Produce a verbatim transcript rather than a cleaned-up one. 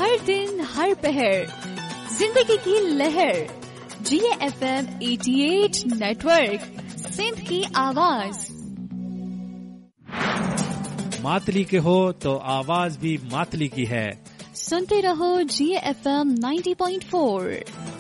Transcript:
हर दिन हर पहर जिंदगी की लहर। जी एफ एम अठासी नेटवर्क, सिंध की आवाज। मातली के हो तो आवाज भी मातली की है। सुनते रहो जी एफ एम नब्बे पॉइंट चार।